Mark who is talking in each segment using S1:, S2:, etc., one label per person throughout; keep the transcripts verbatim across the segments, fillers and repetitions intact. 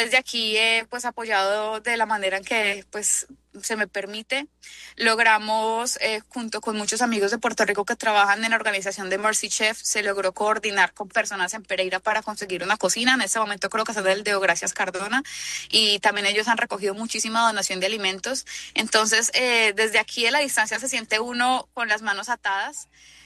S1: desde aquí he pues apoyado de la manera en que pues se me permite. Logramos, eh, junto con muchos amigos de Puerto Rico que trabajan en la organización de Mercy Chef, se logró coordinar con personas en Pereira para conseguir una cocina. En este momento creo que es del Deo Gracias Cardona, y también ellos han recogido muchísima donación de alimentos. Entonces, eh, desde aquí de la distancia se siente uno con las manos atadas,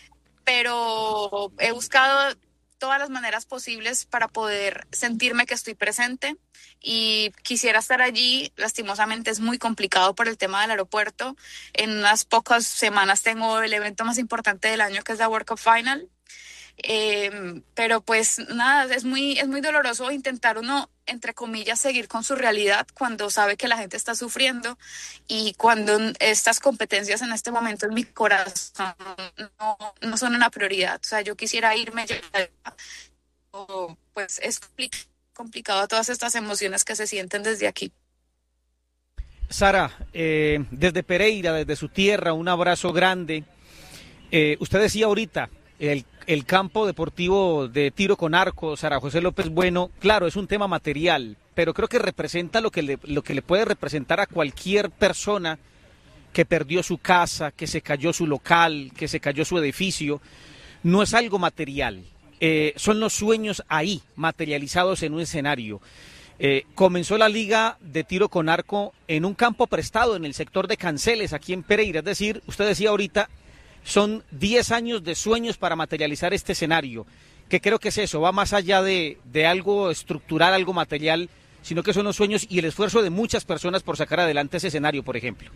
S1: pero he buscado todas las maneras posibles para poder sentirme que estoy presente, y quisiera estar allí. Lastimosamente es muy complicado por el tema del aeropuerto. En unas pocas semanas tengo el evento más importante del año, que es la World Cup Final. Eh, pero pues nada, es muy, es muy doloroso intentar uno, entre comillas, seguir con su realidad cuando sabe que la gente está sufriendo, y cuando estas competencias en este momento en mi corazón no, no son una prioridad. O sea, yo quisiera irme ya, o, pues es compli- complicado todas estas emociones que se sienten desde aquí.
S2: Sara, eh, desde Pereira, desde su tierra, un abrazo grande. Eh, usted decía ahorita, el, el campo deportivo de tiro con arco, Sara José López Bueno, claro, es un tema material, pero creo que representa lo que le, lo que le puede representar a cualquier persona que perdió su casa, que se cayó su local, que se cayó su edificio. No es algo material, eh, son los sueños ahí, materializados en un escenario. Eh, comenzó la liga de tiro con arco en un campo prestado en el sector de Canceles, aquí en Pereira. Es decir, usted decía ahorita, son diez años de sueños para materializar este escenario, que creo que es eso, va más allá de, de algo estructural, algo material, sino que son los sueños y el esfuerzo de muchas personas por sacar adelante ese escenario, por ejemplo.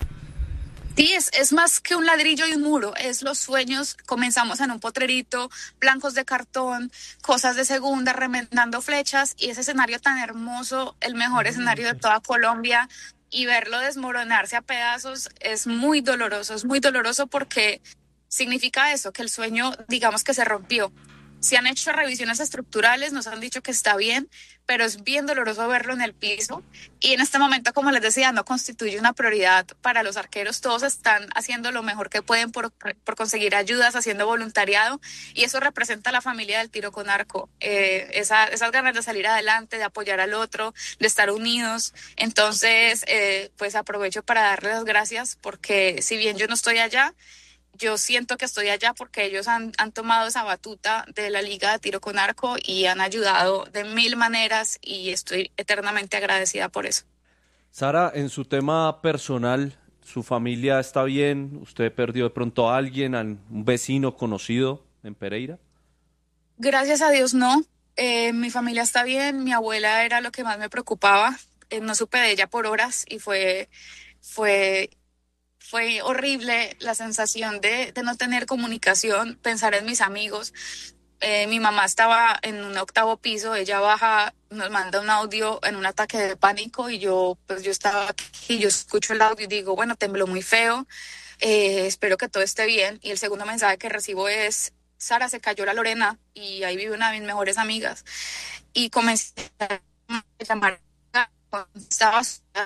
S1: Sí, es, es más que un ladrillo y un muro, es los sueños. Comenzamos en un potrerito, blancos de cartón, cosas de segunda, remendando flechas, y ese escenario tan hermoso, el mejor escenario de toda Colombia, y verlo desmoronarse a pedazos es muy doloroso, es muy doloroso porque significa eso, que el sueño, digamos que se rompió. Se han hecho revisiones estructurales, nos han dicho que está bien, pero es bien doloroso verlo en el piso. Y en este momento, como les decía, no constituye una prioridad para los arqueros. Todos están haciendo lo mejor que pueden por, por conseguir ayudas, haciendo voluntariado, y eso representa a la familia del tiro con arco. Eh, esa, esas ganas de salir adelante, de apoyar al otro, de estar unidos. Entonces, eh, pues aprovecho para darles las gracias, porque si bien yo no estoy allá, yo siento que estoy allá porque ellos han, han tomado esa batuta de la Liga de Tiro con Arco y han ayudado de mil maneras, y estoy eternamente agradecida por eso.
S3: Sara, en su tema personal, ¿su familia está bien? ¿Usted perdió de pronto a alguien, a un vecino conocido en Pereira?
S1: Gracias a Dios no. Eh, mi familia está bien, mi abuela era lo que más me preocupaba. Eh, no supe de ella por horas, y fue, fue Fue horrible la sensación de, de no tener comunicación, pensar en mis amigos. Eh, mi mamá estaba en un octavo piso, ella baja, nos manda un audio en un ataque de pánico, y yo, pues yo estaba aquí, yo escucho el audio y digo, bueno, tembló muy feo, eh, espero que todo esté bien. Y el segundo mensaje que recibo es: Sara, se cayó la Lorena, y ahí vive una de mis mejores amigas. Y comencé a llamar, estaba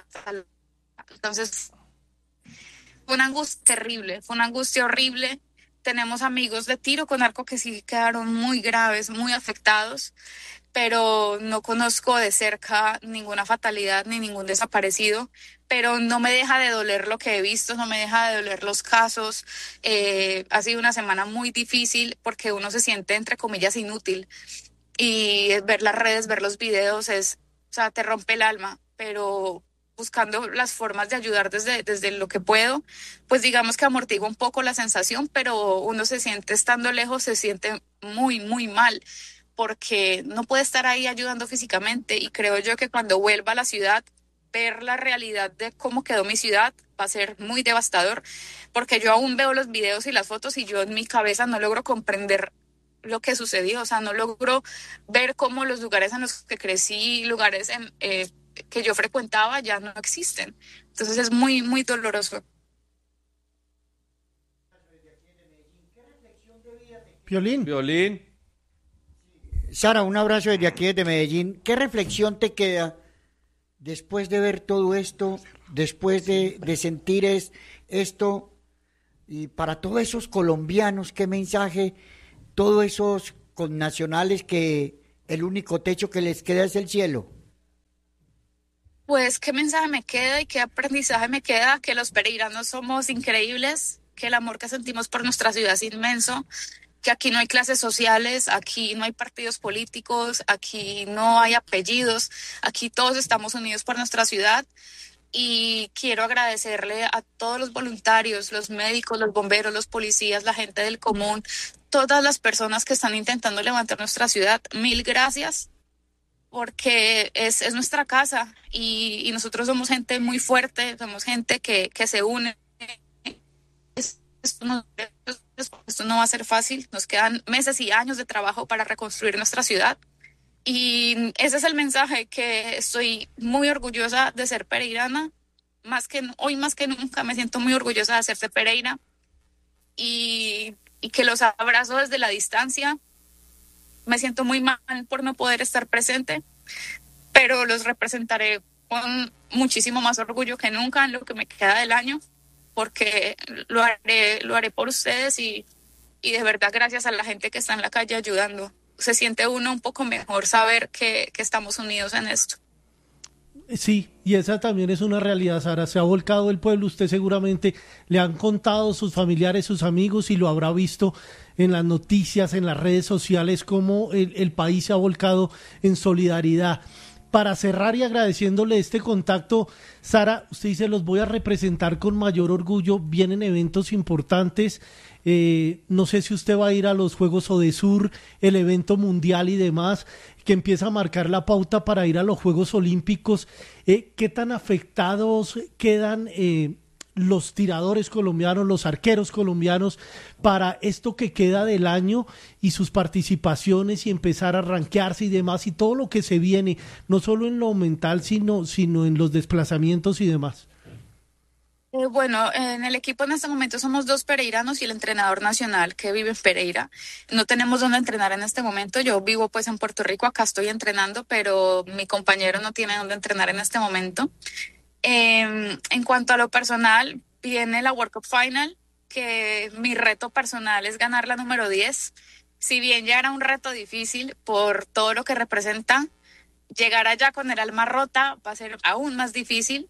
S1: entonces fue una angustia terrible, fue una angustia horrible. Tenemos amigos de tiro con arco que sí quedaron muy graves, muy afectados, pero no conozco de cerca ninguna fatalidad ni ningún desaparecido. Pero no me deja de doler lo que he visto, no me deja de doler los casos. Eh, ha sido una semana muy difícil porque uno se siente, entre comillas, inútil, y ver las redes, ver los videos, es, o sea, te rompe el alma, pero buscando las formas de ayudar desde, desde lo que puedo, pues digamos que amortigua un poco la sensación, pero uno se siente, estando lejos, se siente muy, muy mal, porque no puede estar ahí ayudando físicamente. Y creo yo que cuando vuelva a la ciudad, ver la realidad de cómo quedó mi ciudad va a ser muy devastador, porque yo aún veo los videos y las fotos, y yo en mi cabeza no logro comprender lo que sucedió. O sea, no logro ver cómo los lugares en los que crecí, lugares en, eh, que yo frecuentaba, ya no existen. Entonces es muy, muy doloroso.
S4: Piolín.
S3: Violín.
S4: Sara, un abrazo desde aquí, desde Medellín. ¿Qué reflexión te queda después de ver todo esto, después de, de sentir es, esto, y para todos esos colombianos, qué mensaje, todos esos connacionales que el único techo que les queda es el cielo?
S1: Pues, ¿qué mensaje me queda y qué aprendizaje me queda? Que los pereiranos somos increíbles, que el amor que sentimos por nuestra ciudad es inmenso, que aquí no hay clases sociales, aquí no hay partidos políticos, aquí no hay apellidos, aquí todos estamos unidos por nuestra ciudad. Y quiero agradecerle a todos los voluntarios, los médicos, los bomberos, los policías, la gente del común, todas las personas que están intentando levantar nuestra ciudad. Mil gracias, porque es, es nuestra casa y, y nosotros somos gente muy fuerte, somos gente que, que se une. Esto no, esto no va a ser fácil, nos quedan meses y años de trabajo para reconstruir nuestra ciudad. Y ese es el mensaje, que estoy muy orgullosa de ser pereirana, más que hoy más que nunca me siento muy orgullosa de ser de Pereira y, y que los abrazo desde la distancia. Me siento muy mal por no poder estar presente, pero los representaré con muchísimo más orgullo que nunca en lo que me queda del año, porque lo haré, lo haré por ustedes y, y de verdad gracias a la gente que está en la calle ayudando. Se siente uno un poco mejor saber que, que estamos unidos en esto.
S5: Sí, y esa también es una realidad, Sara. Se ha volcado el pueblo, usted seguramente le han contado sus familiares, sus amigos, y lo habrá visto en las noticias, en las redes sociales, cómo el, el país se ha volcado en solidaridad. Para cerrar y agradeciéndole este contacto, Sara, usted dice, los voy a representar con mayor orgullo, vienen eventos importantes, eh, no sé si usted va a ir a los Juegos Odesur, el evento mundial y demás, que empieza a marcar la pauta para ir a los Juegos Olímpicos. Eh, ¿qué tan afectados quedan eh, los tiradores colombianos, los arqueros colombianos para esto que queda del año y sus participaciones y empezar a rankearse y demás y todo lo que se viene, no solo en lo mental, sino, sino en los desplazamientos y demás?
S1: Eh, bueno, en el equipo en este momento somos dos pereiranos y el entrenador nacional que vive en Pereira. No tenemos dónde entrenar en este momento. Yo vivo pues en Puerto Rico, acá estoy entrenando, pero mi compañero no tiene dónde entrenar en este momento. Eh, en cuanto a lo personal, viene la World Cup Final, que mi reto personal es ganar la número diez. Si bien ya era un reto difícil por todo lo que representa, llegar allá con el alma rota va a ser aún más difícil.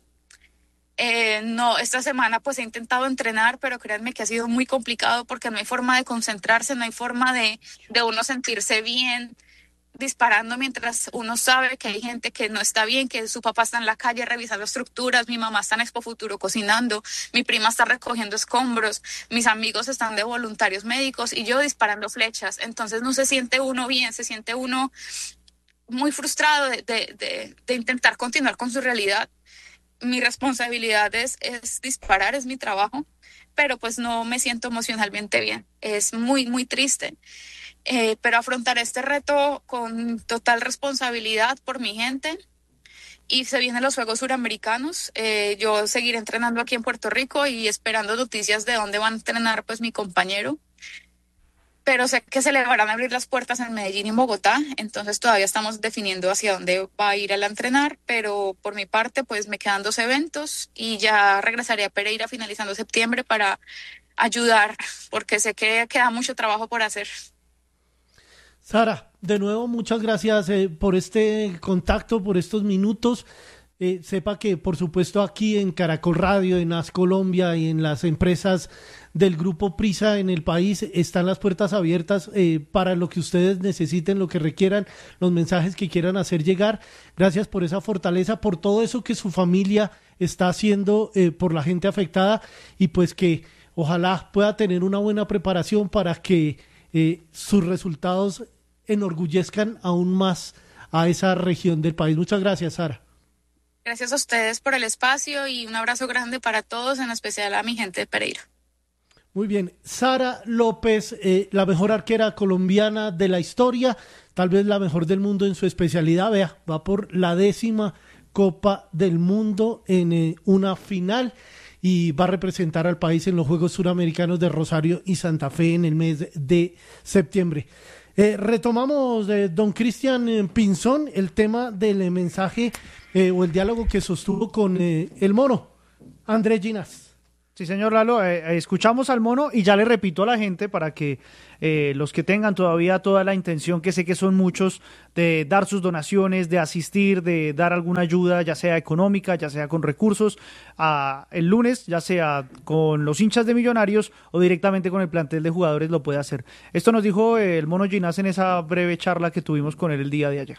S1: Eh, no, esta semana pues he intentado entrenar, pero créanme que ha sido muy complicado porque no hay forma de concentrarse, no hay forma de, de uno sentirse bien disparando mientras uno sabe que hay gente que no está bien, que su papá está en la calle revisando estructuras, mi mamá está en Expo Futuro cocinando, mi prima está recogiendo escombros, mis amigos están de voluntarios médicos y yo disparando flechas. Entonces no se siente uno bien, se siente uno muy frustrado de, de, de, de intentar continuar con su realidad. Mi responsabilidad es, es disparar, es mi trabajo, pero pues no me siento emocionalmente bien. Es muy, muy triste. Eh, pero afrontar este reto con total responsabilidad por mi gente. Y se vienen los Juegos Suramericanos. Eh, yo seguiré entrenando aquí en Puerto Rico y esperando noticias de dónde van a entrenar pues mi compañero. Pero sé que se le van a abrir las puertas en Medellín y en Bogotá, entonces todavía estamos definiendo hacia dónde va a ir al entrenar, pero por mi parte pues me quedan dos eventos y ya regresaré a Pereira finalizando septiembre para ayudar, porque sé que queda mucho trabajo por hacer.
S5: Sara, de nuevo muchas gracias eh, por este contacto, por estos minutos. Eh, sepa que por supuesto aquí en Caracol Radio, en As Colombia y en las empresas del Grupo Prisa en el país están las puertas abiertas eh, para lo que ustedes necesiten, lo que requieran, los mensajes que quieran hacer llegar. Gracias por esa fortaleza, por todo eso que su familia está haciendo eh, por la gente afectada y pues que ojalá pueda tener una buena preparación para que eh, sus resultados enorgullezcan aún más a esa región del país. Muchas gracias, Sara.
S1: Gracias a ustedes por el espacio y un abrazo grande para todos, en especial a mi gente de Pereira.
S5: Muy bien, Sara López, eh, la mejor arquera colombiana de la historia, tal vez la mejor del mundo en su especialidad. Vea, va por la décima Copa del Mundo en eh, una final y va a representar al país en los Juegos Suramericanos de Rosario y Santa Fe en el mes de septiembre. Eh, retomamos, eh, don Cristian eh, Pinzón, el tema del eh, mensaje eh, o el diálogo que sostuvo con eh, el mono, Andrés Ginás.
S6: Sí, señor Lalo, eh, escuchamos al mono y ya le repito a la gente para que eh, los que tengan todavía toda la intención, que sé que son muchos, de dar sus donaciones, de asistir, de dar alguna ayuda, ya sea económica, ya sea con recursos, a, el lunes, ya sea con los hinchas de Millonarios o directamente con el plantel de jugadores, lo puede hacer. Esto nos dijo eh, el mono Ginás en esa breve charla que tuvimos con él el día de ayer.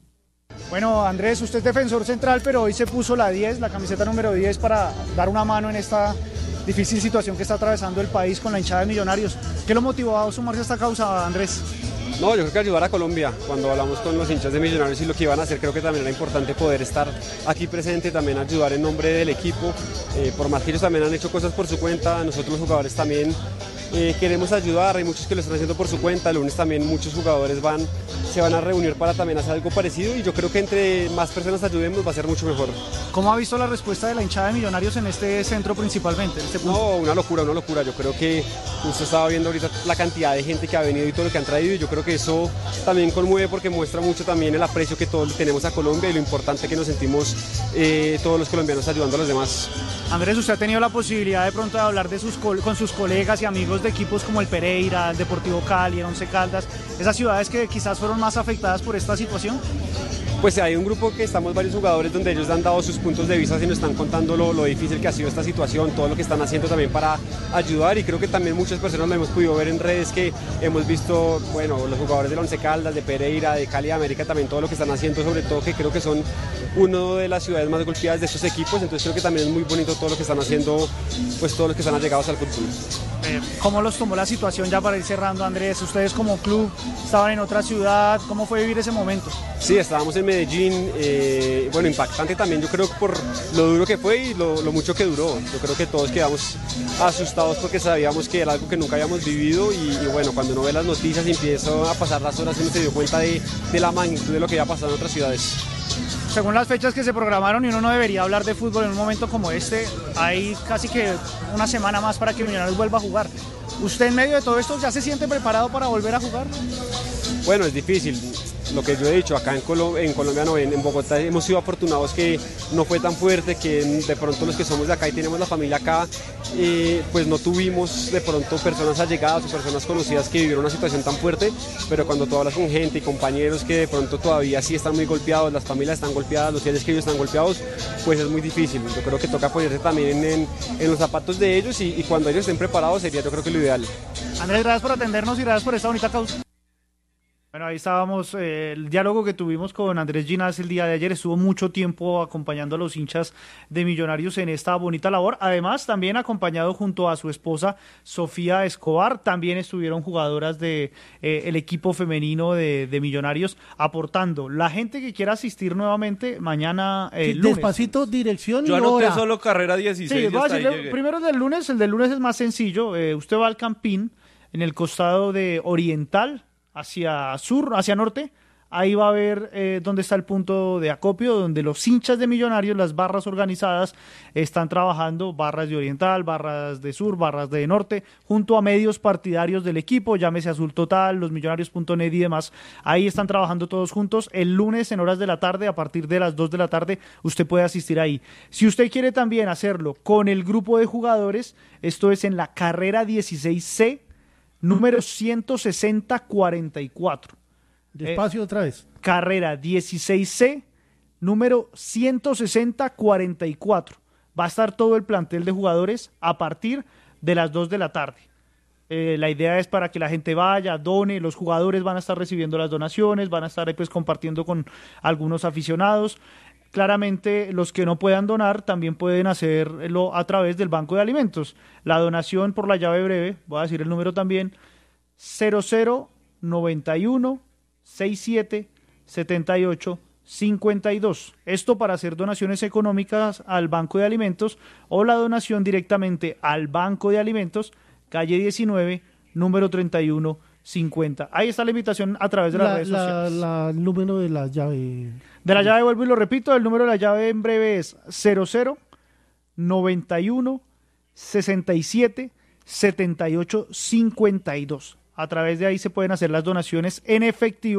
S7: Bueno, Andrés, usted es defensor central, pero hoy se puso la diez, la camiseta número diez, para dar una mano en esta difícil situación que está atravesando el país con la hinchada de Millonarios. ¿Qué lo motivó a sumarse a esta causa, Andrés?
S8: No, yo creo que ayudar a Colombia. Cuando hablamos con los hinchas de Millonarios y lo que iban a hacer, creo que también era importante poder estar aquí presente, también ayudar en nombre del equipo. Eh, por más que ellos también han hecho cosas por su cuenta, nosotros los jugadores también eh, queremos ayudar, hay muchos que lo están haciendo por su cuenta. El lunes también muchos jugadores van, se van a reunir para también hacer algo parecido y yo creo que entre más personas ayudemos va a ser mucho mejor.
S7: ¿Cómo ha visto la respuesta de la hinchada de Millonarios en este centro principalmente? En este punto?
S8: No, una locura, una locura. Yo creo que usted estaba viendo ahorita la cantidad de gente que ha venido y todo lo que han traído y yo creo que eso también conmueve porque muestra mucho también el aprecio que todos tenemos a Colombia y lo importante que nos sentimos eh, todos los colombianos ayudando a los demás.
S7: Andrés, usted ha tenido la posibilidad de pronto de hablar de sus con sus colegas y amigos de equipos como el Pereira, el Deportivo Cali, el Once Caldas, esas ciudades que quizás fueron más afectadas por esta situación.
S8: Pues hay un grupo que estamos varios jugadores donde ellos han dado sus puntos de vista y nos están contando lo, lo difícil que ha sido esta situación, todo lo que están haciendo también para ayudar y creo que también muchas personas lo hemos podido ver en redes que hemos visto, bueno, los jugadores del Once Caldas, de Pereira, de Cali, de América, también todo lo que están haciendo, sobre todo que creo que son una de las ciudades más golpeadas de estos equipos, entonces creo que también es muy bonito todo lo que están haciendo, pues todos los que están allegados al fútbol.
S7: Eh, ¿Cómo los tomó la situación ya para ir cerrando, Andrés? Ustedes como club estaban en otra ciudad, ¿cómo fue vivir ese momento?
S8: Sí, estábamos en Medellín, eh, bueno, impactante también yo creo por lo duro que fue y lo, lo mucho que duró. Yo creo que todos quedamos asustados porque sabíamos que era algo que nunca habíamos vivido y, y bueno, cuando uno ve las noticias y empieza a pasar las horas uno se dio cuenta de, de la magnitud de lo que había pasado en otras ciudades.
S7: Según las fechas que se programaron y uno no debería hablar de fútbol en un momento como este, hay casi que una semana más para que Millonarios vuelva a jugar. ¿Usted en medio de todo esto ya se siente preparado para volver a jugar?
S8: Bueno, es difícil. Lo que yo he dicho, acá en, Colo en Colombia, no, en, en Bogotá hemos sido afortunados que no fue tan fuerte, que de pronto los que somos de acá y tenemos la familia acá, eh, pues no tuvimos de pronto personas allegadas o personas conocidas que vivieron una situación tan fuerte, pero cuando tú hablas con gente y compañeros que de pronto todavía sí están muy golpeados, las familias están golpeadas, los seres queridos están golpeados, pues es muy difícil. Yo creo que toca ponerse también en, en los zapatos de ellos y, y cuando ellos estén preparados sería yo creo que lo ideal.
S7: Andrés, gracias por atendernos y gracias por esta bonita causa. Bueno, ahí estábamos, eh, el diálogo que tuvimos con Andrés Ginás el día de ayer, estuvo mucho tiempo acompañando a los hinchas de Millonarios en esta bonita labor, además también acompañado junto a su esposa Sofía Escobar, también estuvieron jugadoras de eh, el equipo femenino de, de Millonarios aportando. La gente que quiera asistir nuevamente mañana eh,
S5: sí,
S7: lunes.
S5: Despacito, dirección
S3: Yo
S5: y
S3: anoté
S5: hora.
S3: solo carrera dieciséis.
S7: Sí,
S3: y
S7: voy a
S3: hasta ahí
S7: decirle,
S3: llegué.
S7: primero el del lunes, el del lunes es más sencillo, eh, usted va al Campín, en el costado de Oriental, hacia sur, hacia norte, ahí va a ver eh, dónde está el punto de acopio, donde los hinchas de Millonarios, las barras organizadas, están trabajando, barras de Oriental, barras de Sur, barras de Norte, junto a medios partidarios del equipo, llámese Azul Total, los millonarios punto net y demás, ahí están trabajando todos juntos. El lunes en horas de la tarde, a partir de las dos de la tarde, usted puede asistir ahí. Si usted quiere también hacerlo con el grupo de jugadores, esto es en la carrera dieciséis C, número ciento sesenta cuarenta y cuatro.
S5: Despacio eh, otra vez.
S7: Carrera dieciséis C, número ciento sesenta cuarenta y cuatro. Va a estar todo el plantel de jugadores a partir de las dos de la tarde. Eh, la idea es para que la gente vaya, done, los jugadores van a estar recibiendo las donaciones, van a estar pues compartiendo con algunos aficionados. Claramente los que no puedan donar también pueden hacerlo a través del Banco de Alimentos. La donación por la llave breve, voy a decir el número también, cero cero noventa y uno sesenta y siete setenta y ocho cincuenta y dos. Esto para hacer donaciones económicas al Banco de Alimentos o la donación directamente al Banco de Alimentos, calle diecinueve, número treinta y uno cincuenta. Ahí está la invitación a través de las
S5: la,
S7: redes
S5: la,
S7: sociales.
S5: La, el número de la llave.
S7: De la llave, vuelvo y lo repito, el número de la llave en breve es cero cero noventa y uno sesenta y siete setenta y ocho cincuenta y dos. A través de ahí se pueden hacer las donaciones en efectivo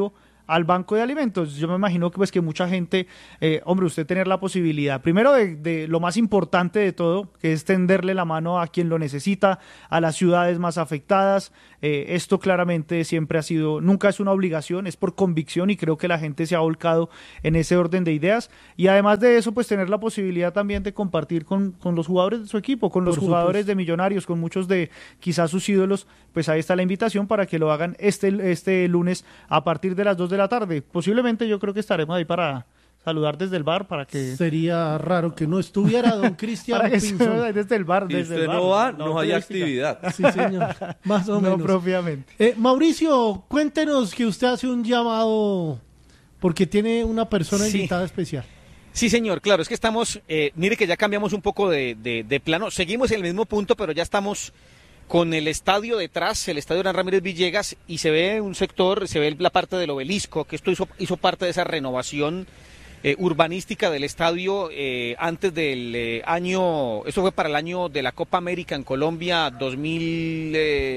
S6: al banco de alimentos. Yo me imagino que pues que mucha gente, eh, hombre, usted tener la posibilidad, primero de, de lo más importante de todo, que es tenderle la mano a quien lo necesita, a las ciudades más afectadas. Eh, esto claramente siempre ha sido, nunca es una obligación, es por convicción, y creo que la gente se ha volcado en ese orden de ideas. Y además de eso, pues tener la posibilidad también de compartir con, con los jugadores de su equipo, con los
S5: Por
S6: jugadores
S5: supuesto.
S6: de Millonarios, con muchos de quizás sus ídolos. Pues ahí está la invitación para que lo hagan este, este lunes a partir de las dos de la tarde. Posiblemente yo creo que estaremos ahí para saludar desde el bar, para que...
S5: Sería raro que no estuviera don Cristian
S6: para que
S5: Pinzón.
S6: se- desde el bar,
S3: Si
S6: desde
S3: usted
S6: el bar.
S3: no va,
S6: La
S3: no hay
S6: turística.
S3: actividad.
S5: Sí, señor, más o
S6: No
S5: menos.
S6: propiamente.
S5: Eh, Mauricio, cuéntenos que usted hace un llamado porque tiene una persona
S2: Sí.
S5: invitada especial.
S2: Sí, señor, claro, es que estamos, eh, mire que ya cambiamos un poco de, de, de plano, seguimos en el mismo punto, pero ya estamos con el estadio detrás, el estadio Hernán Ramírez Villegas, y se ve un sector, se ve la parte del obelisco, que esto hizo, hizo parte de esa renovación eh, urbanística del estadio eh, antes del eh, año, eso fue para el año de la Copa América en Colombia dos mil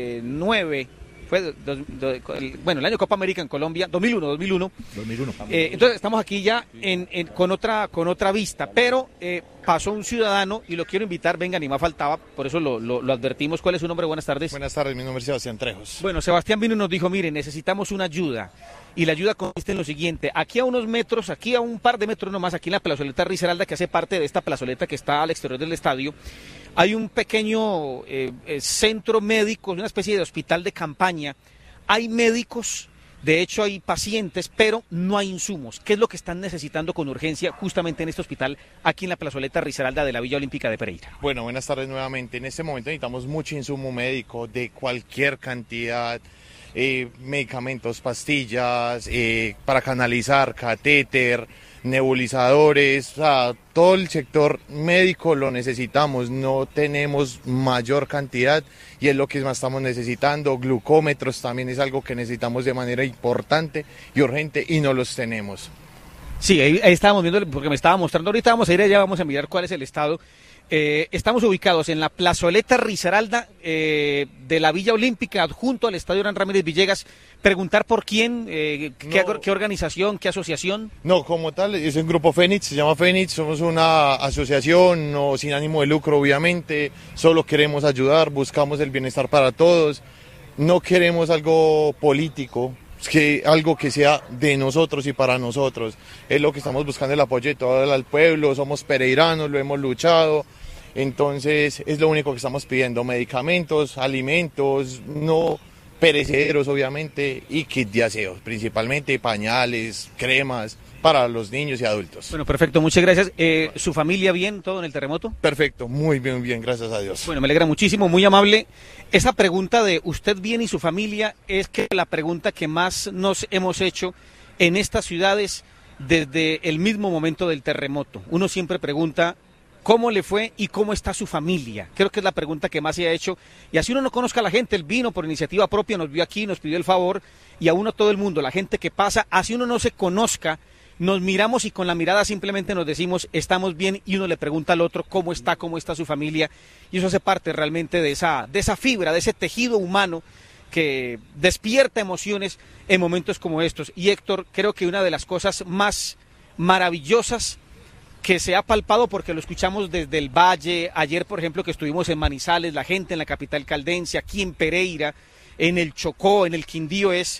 S2: nueve. Fue dos- do- el- bueno, el año Copa América en Colombia, dos mil uno, dos mil uno.
S9: dos mil uno.
S2: Eh, entonces estamos aquí ya en, en- con otra con otra vista, pero eh, pasó un ciudadano y lo quiero invitar, venga, ni más faltaba, por eso lo, lo- lo advertimos. ¿Cuál es su nombre? Buenas tardes.
S9: Buenas tardes, mi nombre es Sebastián Trejos.
S2: Bueno, Sebastián vino y nos dijo, mire, necesitamos una ayuda. Y la ayuda consiste en lo siguiente, aquí a unos metros, aquí a un par de metros nomás, aquí en la plazoleta Risaralda, que hace parte de esta plazoleta que está al exterior del estadio, hay un pequeño eh, eh, centro médico, una especie de hospital de campaña. Hay médicos, de hecho hay pacientes, pero no hay insumos. ¿Qué es lo que están necesitando con urgencia justamente en este hospital, aquí en la plazoleta Risaralda de la Villa Olímpica de Pereira?
S9: Bueno, buenas tardes nuevamente. En este momento necesitamos mucho insumo médico de cualquier cantidad, eh, medicamentos, pastillas, eh, para canalizar, catéter, nebulizadores, o sea, todo el sector médico lo necesitamos, no tenemos mayor cantidad y es lo que más estamos necesitando. Glucómetros también es algo que necesitamos de manera importante y urgente y no los tenemos.
S2: Sí, ahí, ahí estábamos viendo, porque me estaba mostrando, ahorita vamos a ir allá, vamos a mirar cuál es el estado. Eh, estamos ubicados en la plazoleta Risaralda eh, de la Villa Olímpica, adjunto al estadio Hernán Ramírez Villegas. Preguntar por quién, eh, qué,
S9: No.
S2: qué organización, qué asociación.
S9: No, como tal, es un grupo Fénix, se llama Fénix, somos una asociación no sin ánimo de lucro, obviamente, solo queremos ayudar, buscamos el bienestar para todos, no queremos algo político, es que algo que sea de nosotros y para nosotros, es lo que estamos buscando, el apoyo de todo el pueblo, somos pereiranos, lo hemos luchado, entonces es lo único que estamos pidiendo, medicamentos, alimentos, no perecederos obviamente, y kit de aseo, principalmente pañales, cremas para los niños y adultos.
S2: Bueno, perfecto, muchas gracias. Eh, ¿Su familia bien, todo en el terremoto?
S9: Perfecto, muy bien, bien, gracias a Dios.
S2: Bueno, me alegra muchísimo, muy amable. Esa pregunta de usted bien y su familia es que la pregunta que más nos hemos hecho en estas ciudades desde el mismo momento del terremoto. Uno siempre pregunta cómo le fue y cómo está su familia. Creo que es la pregunta que más se ha hecho. Y así uno no conozca a la gente, él vino por iniciativa propia, nos vio aquí, nos pidió el favor, y a uno todo el mundo, la gente que pasa, así uno no se conozca, nos miramos y con la mirada simplemente nos decimos estamos bien, y uno le pregunta al otro cómo está, cómo está su familia, y eso hace parte realmente de esa, de esa fibra, de ese tejido humano que despierta emociones en momentos como estos. Y Héctor, creo que una de las cosas más maravillosas que se ha palpado, porque lo escuchamos desde el Valle, ayer por ejemplo que estuvimos en Manizales, la gente en la capital caldense, aquí en Pereira, en el Chocó, en el Quindío, es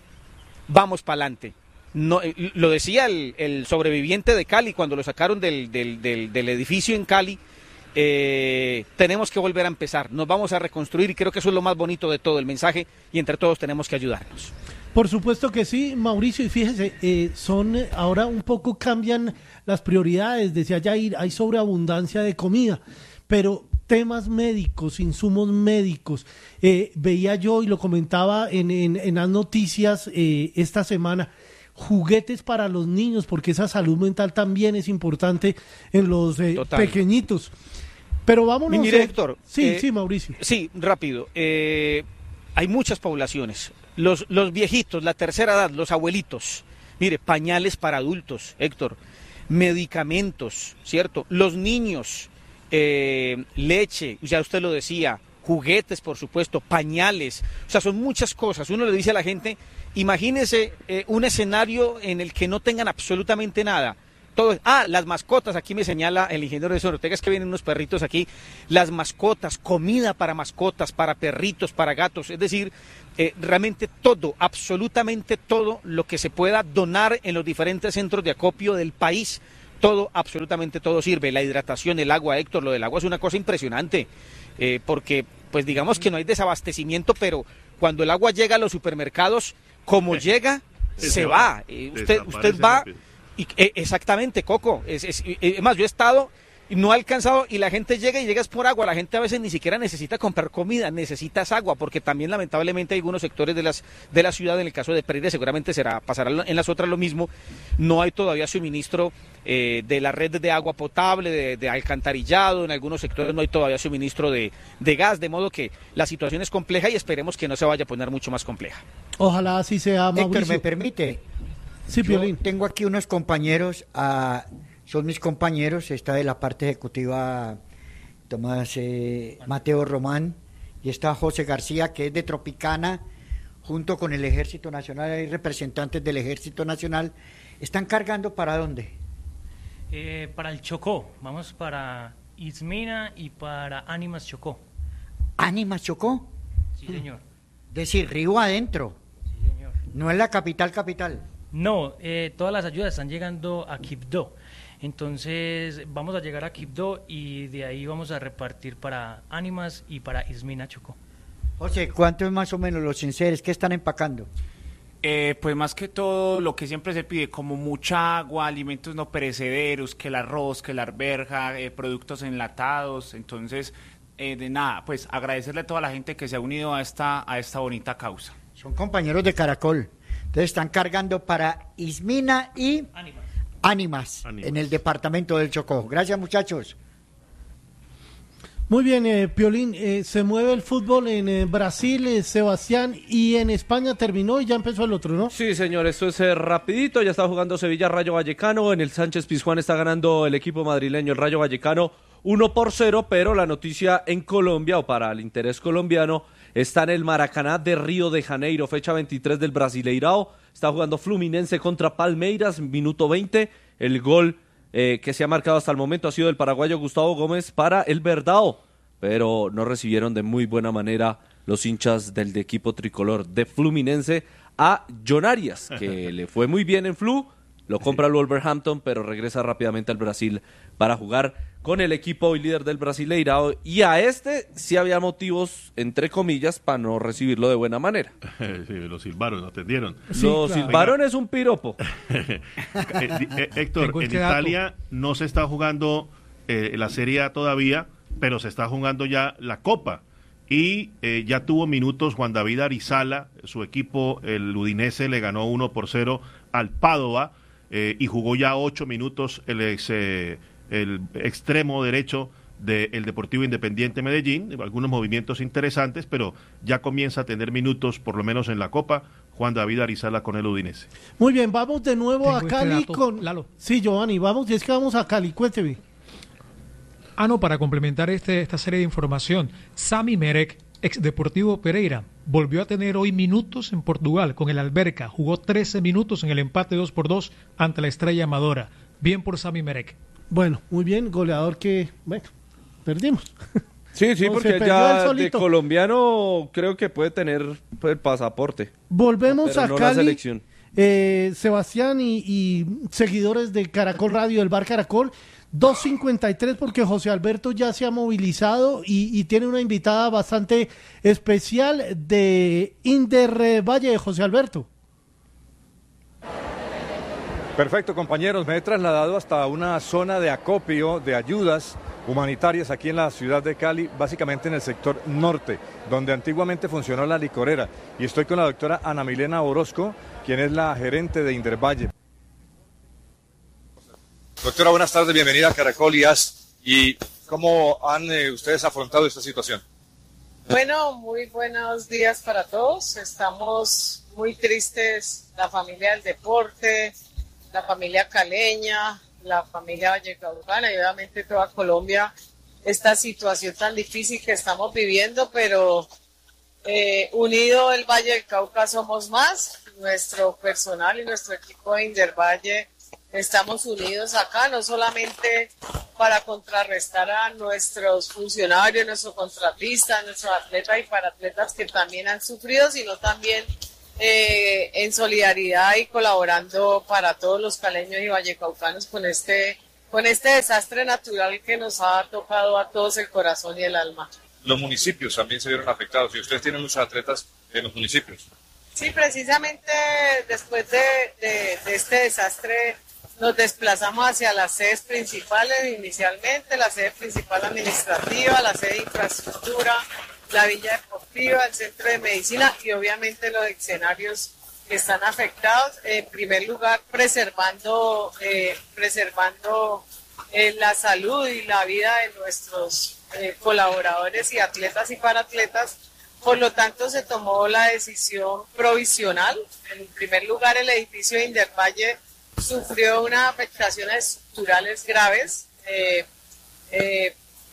S2: vamos para adelante. No, lo decía el, el sobreviviente de Cali cuando lo sacaron del, del, del, del edificio en Cali, eh, tenemos que volver a empezar, nos vamos a reconstruir, y creo que eso es lo más bonito de todo el mensaje, y entre todos tenemos que ayudarnos.
S5: Por supuesto que sí, Mauricio, y fíjese, eh, son eh, ahora un poco cambian las prioridades, decía Jair, hay sobreabundancia de comida, pero temas médicos, insumos médicos, eh, veía yo y lo comentaba en, en, en las noticias eh, esta semana, juguetes para los niños, porque esa salud mental también es importante en los eh, pequeñitos. Pero vámonos.
S2: Mire,
S5: eh,
S2: Héctor.
S5: Sí,
S2: eh,
S5: sí, Mauricio.
S2: Sí, rápido. Eh, hay muchas poblaciones. Los, los viejitos, la tercera edad, los abuelitos. Mire, pañales para adultos, Héctor. Medicamentos, ¿cierto? Los niños, eh, leche, ya usted lo decía, juguetes, por supuesto, pañales, o sea, son muchas cosas. Uno le dice a la gente, imagínese eh, un escenario en el que no tengan absolutamente nada. Todo, ah, las mascotas, aquí me señala el ingeniero de Ortega, es que vienen unos perritos aquí, las mascotas, comida para mascotas, para perritos, para gatos, es decir, eh, realmente todo, absolutamente todo lo que se pueda donar en los diferentes centros de acopio del país, todo, absolutamente todo sirve, la hidratación, el agua, Héctor, lo del agua es una cosa impresionante, eh, porque pues digamos que no hay desabastecimiento, pero cuando el agua llega a los supermercados, como llega, se, se va, va. Eh, usted, usted va... Y, eh, exactamente, Coco, es, es, es más, yo he estado y no he alcanzado y la gente llega y llegas por agua, la gente a veces ni siquiera necesita comprar comida, necesitas agua, porque también lamentablemente hay algunos sectores de las de la ciudad, en el caso de Pereira seguramente será, pasará en las otras lo mismo, no hay todavía suministro eh, de la red de agua potable, de, de alcantarillado, en algunos sectores no hay todavía suministro de, de gas, de modo que la situación es compleja y esperemos que no se vaya a poner mucho más compleja.
S5: Ojalá así sea, Mauricio.
S4: Héctor, ¿me permite?
S5: Sí,
S4: Yo
S5: Piolín.
S4: tengo aquí unos compañeros, uh, son mis compañeros, está de la parte ejecutiva Tomás eh, Mateo Román y está José García, que es de Tropicana, junto con el Ejército Nacional, hay representantes del Ejército Nacional. ¿Están cargando para dónde?
S10: Eh, para el Chocó, vamos para Ismina y para Ánimas Chocó.
S4: ¿Ánimas Chocó?
S10: Sí, señor.
S4: Es decir, río adentro.
S10: Sí, señor.
S4: No es la capital capital.
S10: No, eh, todas las ayudas están llegando a Quibdó, entonces vamos a llegar a Quibdó y de ahí vamos a repartir para Ánimas y para Ismina Chocó.
S4: José, ¿cuánto es más o menos los enseres? ¿Qué están empacando?
S11: Eh, pues más que todo lo que siempre se pide, como mucha agua, alimentos no perecederos, que el arroz, que la arberja, eh, productos enlatados, entonces eh, de nada, pues agradecerle a toda la gente que se ha unido a esta, a esta bonita causa.
S4: Son compañeros de Caracol. Entonces están cargando para Ismina y Ánimas, Ánimas, Ánimas. En el departamento del Chocó. Gracias, muchachos.
S5: Muy bien, eh, Piolín, eh, se mueve el fútbol en eh, Brasil, eh, Sebastián, y en España terminó y ya empezó el otro, ¿no?
S3: Sí, señor, esto es eh, rapidito, ya está jugando Sevilla Rayo Vallecano, en el Sánchez Pizjuán está ganando el equipo madrileño, el Rayo Vallecano, uno por cero, pero la noticia en Colombia, o para el interés colombiano, está en el Maracaná de Río de Janeiro, fecha veintitrés del Brasileirao. Está jugando Fluminense contra Palmeiras, minuto veinte. El gol eh, que se ha marcado hasta el momento ha sido del paraguayo Gustavo Gómez para el Verdao, pero no recibieron de muy buena manera los hinchas del de equipo tricolor de Fluminense a John Arias, que le fue muy bien en Flu, lo compra el Wolverhampton, pero regresa rápidamente al Brasil para jugar con el equipo hoy líder del Brasileirao, y a este sí había motivos, entre comillas, para no recibirlo de buena manera.
S12: Sí, los silbaron, no atendieron.
S3: Sí, los claro. silbaron es un piropo.
S12: eh, eh, Héctor, en Italia no se está jugando eh, la Serie A todavía, pero se está jugando ya la Copa, y eh, ya tuvo minutos Juan David Arizala, su equipo, el Udinese, le ganó uno por cero al Padova, eh, y jugó ya ocho minutos el ex... Eh, el extremo derecho del Deportivo Independiente Medellín, algunos movimientos interesantes, pero ya comienza a tener minutos, por lo menos en la Copa, Juan David Arizala con el Udinese.
S5: Muy bien, vamos de nuevo
S13: Tengo
S5: a Cali
S13: este dato,
S5: con...
S13: Lalo.
S5: Sí, Giovanni, vamos, y es que vamos a Cali, cuénteme.
S13: Ah, no, para complementar este, esta serie de información, Sami Merek, ex Deportivo Pereira, volvió a tener hoy minutos en Portugal con el Alberca, jugó trece minutos en el empate dos por dos ante la Estrella Amadora. Bien por Sami Merek.
S5: Bueno, muy bien, goleador que, bueno, perdimos.
S3: Sí, sí,
S5: No,
S3: porque ya de colombiano creo que puede tener pues, el pasaporte.
S5: Volvemos
S3: pero
S5: a
S3: no
S5: Cali,
S3: la selección.
S5: Eh, Sebastián y, y seguidores de Caracol Radio, del Bar Caracol, dos cincuenta y tres porque José Alberto ya se ha movilizado y, y tiene una invitada bastante especial de Inder Valle, José Alberto.
S14: Perfecto, compañeros, me he trasladado hasta una zona de acopio de ayudas humanitarias aquí en la ciudad de Cali, básicamente en el sector norte, donde antiguamente funcionó la licorera. Y estoy con la doctora Ana Milena Orozco, quien es la gerente de Indervalle. Doctora, buenas tardes, bienvenida a Caracol y As. ¿Y cómo han eh, ustedes afrontado esta situación?
S15: Bueno, muy buenos días para todos. Estamos muy tristes, la familia del deporte, la familia caleña, la familia vallecaucana y obviamente toda Colombia esta situación tan difícil que estamos viviendo, pero eh, unido el Valle del Cauca somos más. Nuestro personal y nuestro equipo de Indervalle estamos unidos acá, no solamente para contrarrestar a nuestros funcionarios, nuestros contratistas, nuestros atletas y paratletas que también han sufrido, sino también eh, en solidaridad y colaborando para todos los caleños y vallecaucanos con este, con este desastre natural que nos ha tocado a todos el corazón y el alma.
S16: Los municipios también se vieron afectados y ustedes tienen muchos atletas en los municipios.
S15: Sí, precisamente después de, de, de este desastre nos desplazamos hacia las sedes principales inicialmente, la sede principal administrativa, la sede de infraestructura, la Villa Deportiva, el Centro de Medicina y obviamente los escenarios que están afectados. En primer lugar, preservando, eh, preservando eh, la salud y la vida de nuestros eh, colaboradores y atletas y paratletas. Por lo tanto, se tomó la decisión provisional. En primer lugar, el edificio de Indervalle sufrió unas afectaciones estructurales graves. Eh, eh,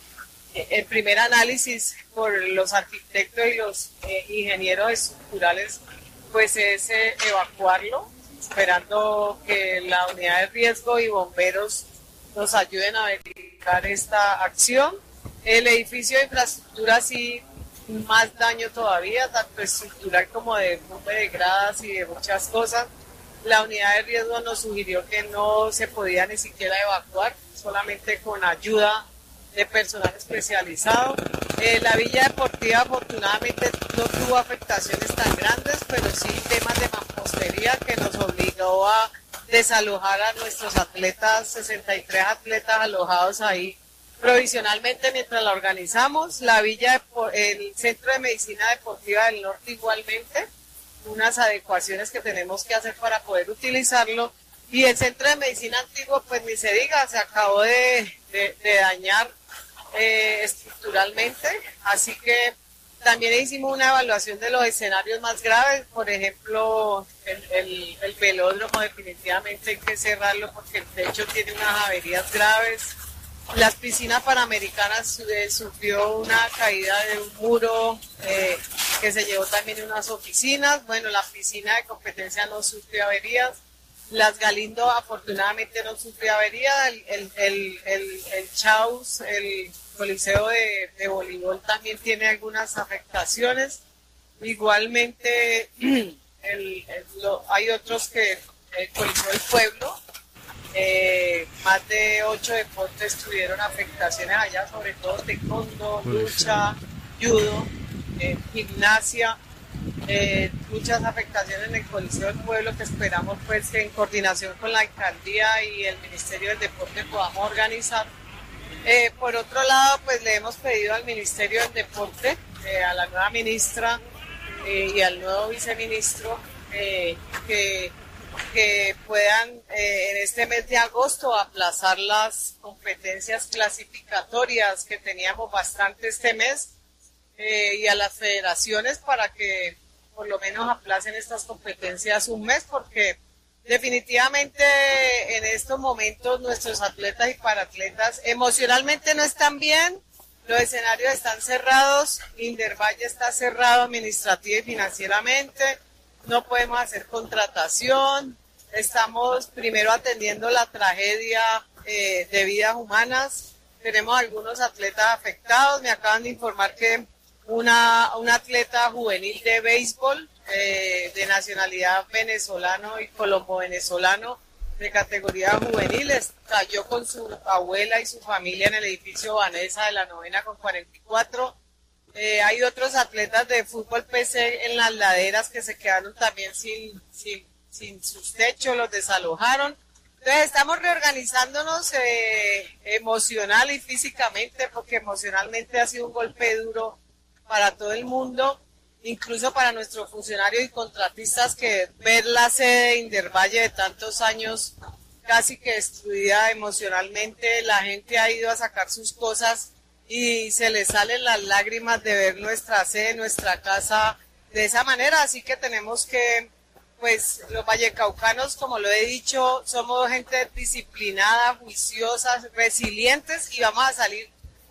S15: el primer análisis por los arquitectos y los eh, ingenieros estructurales pues es eh, evacuarlo, esperando que la unidad de riesgo y bomberos nos ayuden a verificar esta acción. El edificio de infraestructura sí, más daño todavía, tanto estructural como de bombe de gradas y de muchas cosas. La unidad de riesgo nos sugirió que no se podía ni siquiera evacuar, solamente con ayuda de personal especializado. Eh, la Villa Deportiva afortunadamente no tuvo afectaciones tan grandes, pero sí temas de mampostería que nos obligó a desalojar a nuestros atletas, sesenta y tres atletas alojados ahí provisionalmente mientras la organizamos. La Villa, el Centro de Medicina Deportiva del Norte igualmente, unas adecuaciones que tenemos que hacer para poder utilizarlo. Y el Centro de Medicina Antiguo, pues ni se diga, se acabó de, de, de dañar eh, estructuralmente. Así que también hicimos una evaluación de los escenarios más graves. Por ejemplo, el, el, el velódromo definitivamente hay que cerrarlo porque el techo tiene unas averías graves. Las piscinas panamericanas eh, sufrió una caída de un muro eh, que se llevó también unas oficinas. Bueno, la piscina de competencia no sufrió averías. Las Galindo afortunadamente no sufrió avería. El, el, el, el, el Chaus, el Coliseo de, de voleibol también tiene algunas afectaciones. Igualmente el, el, lo, hay otros que el Coliseo del Pueblo. Eh, más de ocho deportes tuvieron afectaciones allá, sobre todo taekwondo, lucha, judo, eh, gimnasia, eh, muchas afectaciones en el Coliseo del Pueblo que esperamos pues que en coordinación con la alcaldía y el Ministerio del Deporte podamos organizar. Eh, por otro lado, pues le hemos pedido al Ministerio del Deporte, eh, a la nueva ministra eh, y al nuevo viceministro eh, que que puedan eh, en este mes de agosto aplazar las competencias clasificatorias que teníamos bastante este mes eh, y a las federaciones para que por lo menos aplacen estas competencias un mes porque definitivamente en estos momentos nuestros atletas y paratletas emocionalmente no están bien, los escenarios están cerrados, Indervalle está cerrado administrativa y financieramente. No podemos hacer contratación, estamos primero atendiendo la tragedia eh, de vidas humanas, tenemos algunos atletas afectados, me acaban de informar que una, una atleta juvenil de béisbol eh, de nacionalidad venezolano y colombo-venezolano de categoría juveniles cayó con su abuela y su familia en el edificio Vanessa de la novena con cuarenta y cuatro. Eh, hay otros atletas de fútbol P C en las laderas que se quedaron también sin, sin, sin sus techos, los desalojaron. Entonces estamos reorganizándonos eh, emocional y físicamente porque emocionalmente ha sido un golpe duro para todo el mundo, incluso para nuestros funcionarios y contratistas que ver la sede de Indervalle de tantos años casi que destruida emocionalmente, la gente ha ido a sacar sus cosas y se les salen las lágrimas de ver nuestra sede, nuestra casa de esa manera, así que tenemos que, pues los vallecaucanos, como lo he dicho, somos gente disciplinada, juiciosa, resilientes y vamos a salir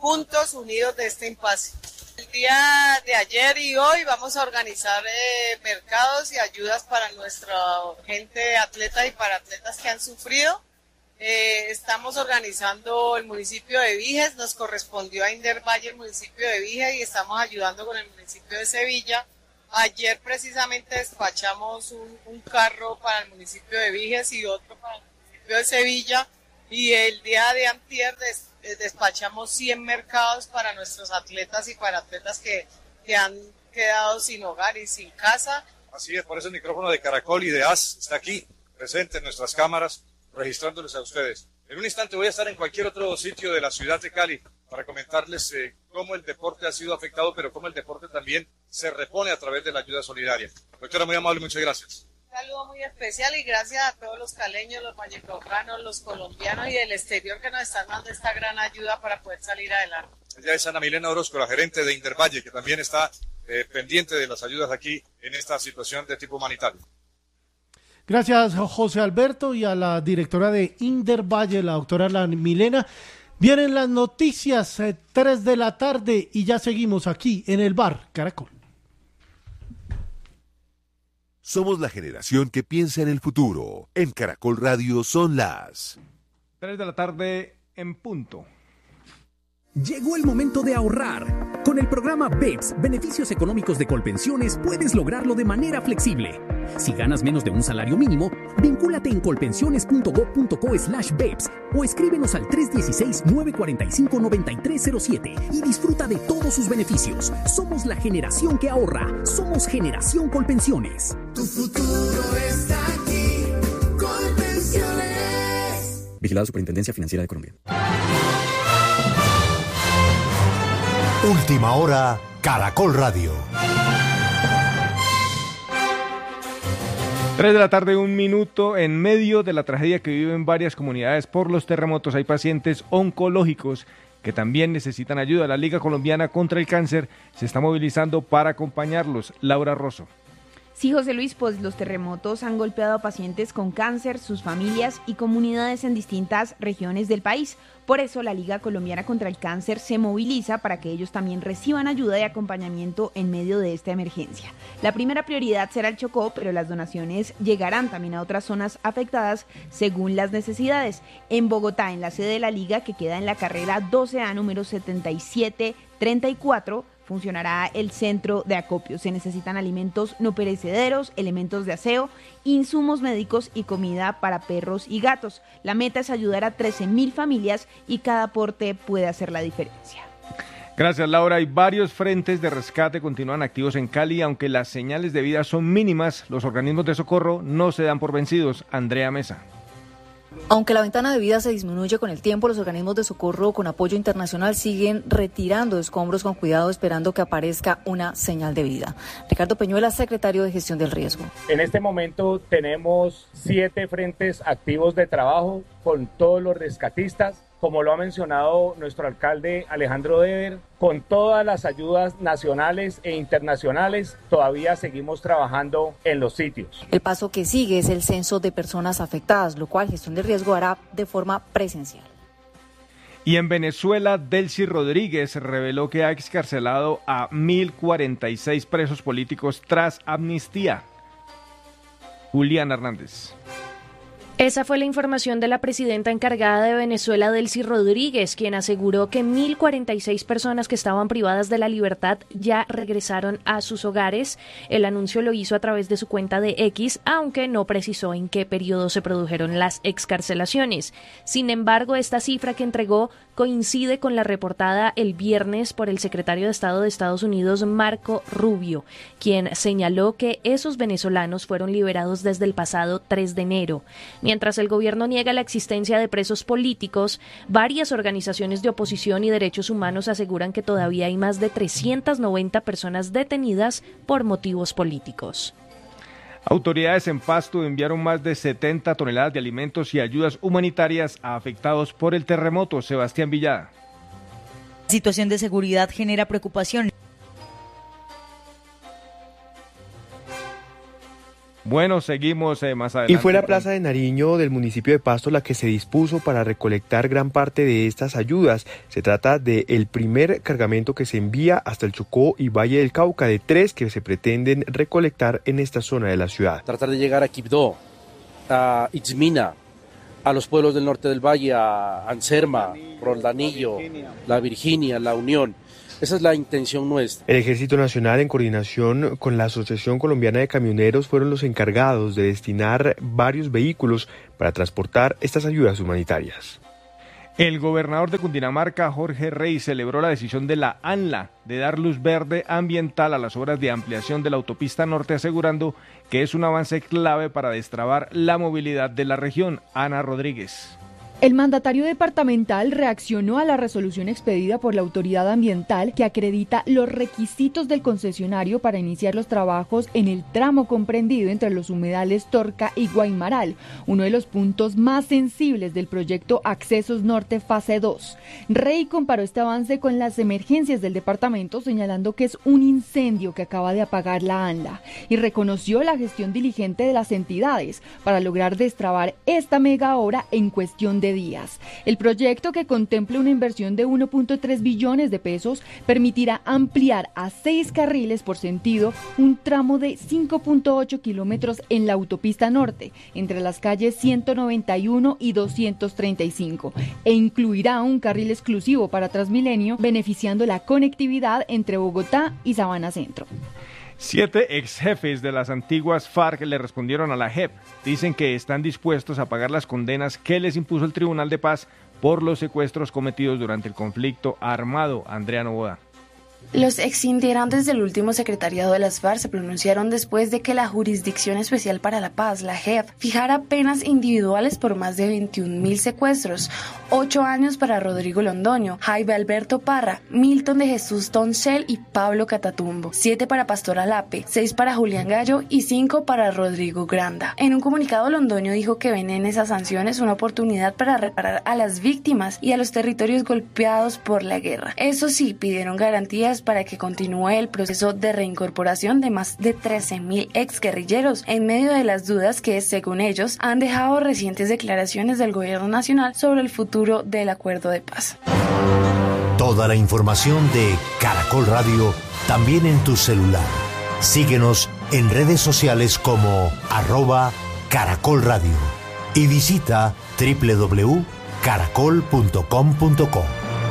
S15: juntos, unidos de este impasse. El día de ayer y hoy vamos a organizar eh, mercados y ayudas para nuestra gente atleta y para atletas que han sufrido. Eh, estamos organizando el municipio de Viges, nos correspondió a Indervalle el municipio de Viges y estamos ayudando con el municipio de Sevilla. Ayer precisamente despachamos un, un carro para el municipio de Viges y otro para el municipio de Sevilla, y el día de antier des, despachamos cien mercados para nuestros atletas y para atletas que, que han quedado sin hogar y sin casa.
S14: Así es, por eso el micrófono de Caracol y de A S está aquí, presente en nuestras cámaras, registrándoles a ustedes. En un instante voy a estar en cualquier otro sitio de la ciudad de Cali para comentarles eh, cómo el deporte ha sido afectado, pero cómo el deporte también se repone a través de la ayuda solidaria. Doctora, muy amable, muchas gracias.
S15: Un saludo muy especial y gracias a todos los caleños, los vallecaucanos, los colombianos y del exterior que nos están dando esta gran ayuda para poder salir adelante.
S14: Ella es Ana Milena Orozco, la gerente de Indervalle, que también está eh, pendiente de las ayudas aquí en esta situación de tipo humanitario.
S5: Gracias, José Alberto, y a la directora de Indervalle, la doctora Ana Milena. Vienen las noticias, eh, tres de la tarde, y ya seguimos aquí en el bar Caracol.
S17: Somos la generación que piensa en el futuro. En Caracol Radio son las
S18: tres de la tarde en punto.
S19: Llegó el momento de ahorrar. Con el programa B E P S, Beneficios Económicos de Colpensiones, puedes lograrlo de manera flexible. Si ganas menos de un salario mínimo, vincúlate en colpensiones punto gob punto co slash B E P S o escríbenos al tres uno seis, nueve cuatro cinco, nueve tres cero siete y disfruta de todos sus beneficios. Somos la generación que ahorra. Somos Generación Colpensiones.
S20: Tu futuro está aquí. Colpensiones.
S19: Vigilado Superintendencia Financiera de Colombia.
S17: Última Hora, Caracol Radio.
S18: tres de la tarde, un minuto. En medio de la tragedia que viven varias comunidades por los terremotos, hay pacientes oncológicos que también necesitan ayuda. La Liga Colombiana contra el Cáncer se está movilizando para acompañarlos. Laura Rosso.
S21: Sí, José Luis, pues los terremotos han golpeado a pacientes con cáncer, sus familias y comunidades en distintas regiones del país. Por eso la Liga Colombiana contra el Cáncer se moviliza para que ellos también reciban ayuda y acompañamiento en medio de esta emergencia. La primera prioridad será el Chocó, pero las donaciones llegarán también a otras zonas afectadas según las necesidades. En Bogotá, en la sede de la Liga, que queda en la carrera doce A número setenta y siete treinta y cuatro, funcionará el centro de acopio. Se necesitan alimentos no perecederos, elementos de aseo, insumos médicos y comida para perros y gatos. La meta es ayudar a trece mil familias y cada aporte puede hacer la diferencia.
S18: Gracias, Laura. Y varios frentes de rescate continúan activos en Cali, aunque las señales de vida son mínimas. Los organismos de socorro no se dan por vencidos. Andrea Mesa.
S22: Aunque la ventana de vida se disminuye con el tiempo, los organismos de socorro con apoyo internacional siguen retirando escombros con cuidado, esperando que aparezca una señal de vida. Ricardo Peñuela, secretario de Gestión del Riesgo.
S23: En este momento tenemos siete frentes activos de trabajo con todos los rescatistas. Como lo ha mencionado nuestro alcalde Alejandro Dever, con todas las ayudas nacionales e internacionales, todavía seguimos trabajando en los sitios.
S22: El paso que sigue es el censo de personas afectadas, lo cual Gestión de Riesgo hará de forma presencial.
S18: Y en Venezuela, Delcy Rodríguez reveló que ha excarcelado a mil cuarenta y seis presos políticos tras amnistía. Julián Hernández.
S24: Esa fue la información de la presidenta encargada de Venezuela, Delcy Rodríguez, quien aseguró que mil cuarenta y seis personas que estaban privadas de la libertad ya regresaron a sus hogares. El anuncio lo hizo a través de su cuenta de X, aunque no precisó en qué periodo se produjeron las excarcelaciones. Sin embargo, esta cifra que entregó coincide con la reportada el viernes por el secretario de Estado de Estados Unidos, Marco Rubio, quien señaló que esos venezolanos fueron liberados desde el pasado tres de enero. Mientras el gobierno niega la existencia de presos políticos, varias organizaciones de oposición y derechos humanos aseguran que todavía hay más de trescientas noventa personas detenidas por motivos políticos.
S18: Autoridades en Pasto enviaron más de setenta toneladas de alimentos y ayudas humanitarias a afectados por el terremoto. Sebastián Villada.
S25: La situación de seguridad genera preocupación.
S18: Bueno, seguimos eh, más adelante.
S1: Y fue la Plaza de Nariño del municipio de Pasto la que se dispuso para recolectar gran parte de estas ayudas. Se trata del primer cargamento que se envía hasta el Chocó y Valle del Cauca, de tres que se pretenden recolectar en esta zona de la ciudad.
S6: Tratar de llegar a Quibdó, a Itzmina, a los pueblos del norte del valle, a Anserma, Roldanillo, La Virginia, La Unión. Esa es la intención nuestra.
S1: El Ejército Nacional, en coordinación con la Asociación Colombiana de Camioneros, fueron los encargados de destinar varios vehículos para transportar estas ayudas humanitarias.
S18: El gobernador de Cundinamarca, Jorge Rey, celebró la decisión de la ANLA de dar luz verde ambiental a las obras de ampliación de la autopista norte, asegurando que es un avance clave para destrabar la movilidad de la región. Ana Rodríguez.
S7: El mandatario departamental reaccionó a la resolución expedida por la autoridad ambiental que acredita los requisitos del concesionario para iniciar los trabajos en el tramo comprendido entre los humedales Torca y Guaymaral, uno de los puntos más sensibles del proyecto Accesos Norte Fase dos. Rey comparó este avance con las emergencias del departamento, señalando que es un incendio que acaba de apagar la ANLA, y reconoció la gestión diligente de las entidades para lograr destrabar esta mega obra en cuestión de días. El proyecto, que contempla una inversión de uno punto tres billones de pesos, permitirá ampliar a seis carriles por sentido un tramo de cinco punto ocho kilómetros en la autopista norte, entre las calles ciento noventa y uno y doscientos treinta y cinco, e incluirá un carril exclusivo para Transmilenio, beneficiando la conectividad entre Bogotá y Sabana Centro.
S18: Siete ex jefes de las antiguas FARC le respondieron a la J E P. Dicen que están dispuestos a pagar las condenas que les impuso el Tribunal de Paz por los secuestros cometidos durante el conflicto armado. Andrea Novoa.
S8: Los exintegrantes del último secretariado de las FARC se pronunciaron después de que la Jurisdicción Especial para la Paz, la J E P, fijara penas individuales por más de veintiún mil secuestros, ocho años para Rodrigo Londoño, Jaime Alberto Parra, Milton de Jesús Toncel y Pablo Catatumbo, siete para Pastor Alape, seis para Julián Gallo y cinco para Rodrigo Granda. En un comunicado, Londoño dijo que ven en esas sanciones una oportunidad para reparar a las víctimas y a los territorios golpeados por la guerra. Eso sí, pidieron garantías para que continúe el proceso de reincorporación de más de trece mil exguerrilleros en medio de las dudas que, según ellos, han dejado recientes declaraciones del gobierno nacional sobre el futuro del acuerdo de paz.
S9: Toda la información de Caracol Radio también en tu celular. Síguenos en redes sociales como arroba Caracol Radio y visita doble u doble u doble u punto caracol punto com punto co.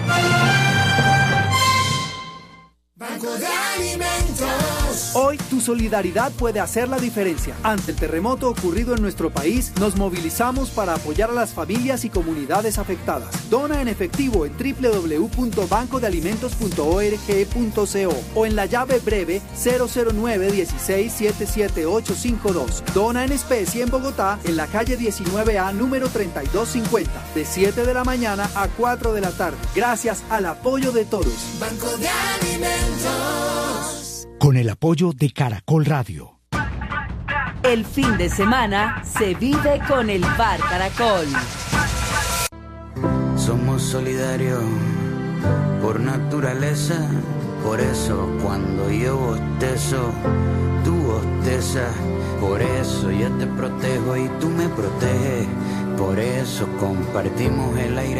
S20: Banco de Alimentos.
S26: Hoy tu solidaridad puede hacer la diferencia. Ante el terremoto ocurrido en nuestro país, nos movilizamos para apoyar a las familias y comunidades afectadas. Dona en efectivo en doble u doble u doble u punto banco de alimentos punto org punto co o en la llave breve cero cero nueve uno seis siete siete ocho cinco dos. Dona en especie en Bogotá, en la calle diecinueve A, número treinta y dos cincuenta, de siete de la mañana a cuatro de la tarde. Gracias al apoyo de todos.
S20: Banco de Alimentos.
S9: Con el apoyo de Caracol Radio.
S27: El fin de semana se vive con el Bar Caracol.
S28: Somos solidarios por naturaleza, por eso cuando yo bostezo, tú bostezas, por eso yo te protejo y tú me proteges, por eso compartimos el aire.